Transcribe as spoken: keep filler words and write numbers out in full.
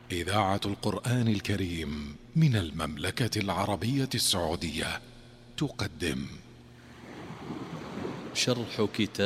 إذاعة القرآن الكريم من المملكة العربية السعودية تقدم شرح كتاب